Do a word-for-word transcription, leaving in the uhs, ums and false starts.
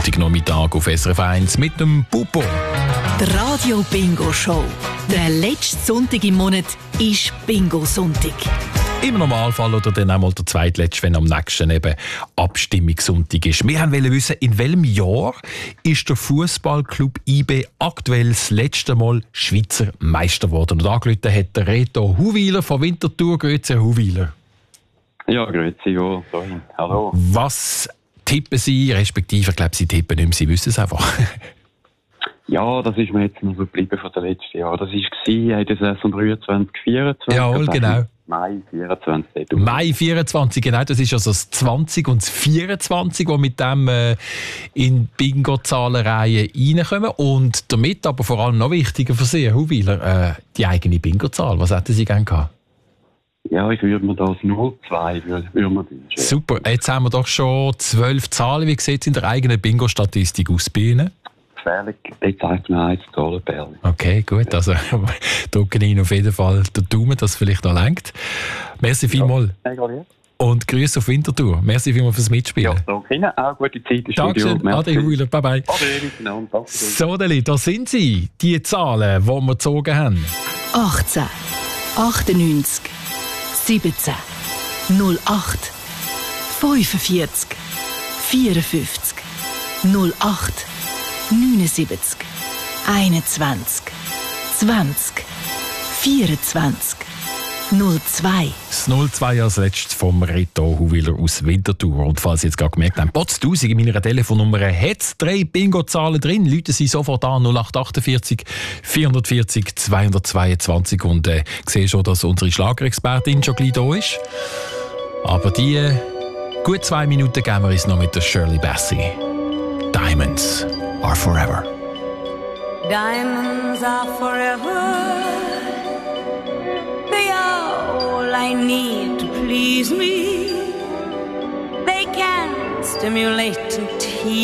Sonntagnachmittag auf S R F eins mit dem Pupo. Die Radio Bingo Show. Der letzte Sonntag im Monat ist Bingo-Sonntag. Im Normalfall oder dann einmal der zweitletzte, wenn am nächsten eben Abstimmungssonntag ist. Wir wollten wissen, in welchem Jahr ist der Fußballclub I B aktuell das letzte Mal Schweizer Meister geworden. Und angerufen hat der Reto Huwiler von Winterthur. Grüezi, Herr Huwiler. Ja, grüezi, ja. Sorry. Hallo. Was tippen Sie, respektive, ich glaube, Sie tippen nicht mehr, Sie wissen es einfach. Ja, das ist mir jetzt noch geblieben von den letzten Jahren. Das war in der Saison dreiundzwanzig vierundzwanzig. Jawohl, genau. Mai vierundzwanzig. Mai vierundzwanzig, genau. Das ist also das zwanzig und das vierundzwanzig, die mit dem äh, in Bingo-Zahlenreihe reinkommen. Und damit aber vor allem noch wichtiger für Sie, Herr Huwiler, äh, die eigene Bingo-Zahl. Was hätten Sie gerne gehabt? Ja, ich würde mir das null zwei würde, würde mir wünschen. Super, jetzt haben wir doch schon zwölf Zahlen. Wie sieht es in der eigenen Bingo-Statistik aus bei Ihnen? Gefährlich, jetzt zeigt mir eins Zahlenperle. Okay, gut. Also drücken Ihnen auf jeden Fall den Daumen, dass es vielleicht noch reicht. Merci vielmals. Ja, und Grüße auf Winterthur. Merci vielmals fürs Mitspielen. Ja, danke Ihnen. Auch gute Zeit im Studio. Dankeschön. Ade Huwiler. Bye bye. Ade, so, Deli, da sind sie. Die Zahlen, die wir gezogen haben. achtzehn, achtundneunzig, siebzehn, null acht, fünfundvierzig, vierundfünfzig, null acht, neunundsiebzig, einundzwanzig, zwanzig, vierundzwanzig, null zwei. Das null zwei als letztes vom Reto Huwiler aus Winterthur. Und falls Sie jetzt gerade gemerkt haben, Potztausend in meiner Telefonnummer hat drei Bingo-Zahlen drin, rufen Sie sofort an null acht achtundvierzig, vierundvierzig, zweihundertzweiundzwanzig und äh, sehe schon, dass unsere Schlagerexpertin schon gleich da ist. Aber die äh, gut zwei Minuten geben wir uns noch mit der Shirley Bassey. Diamonds are forever. Diamonds are forever. They are all I need to please me. They can stimulate and tease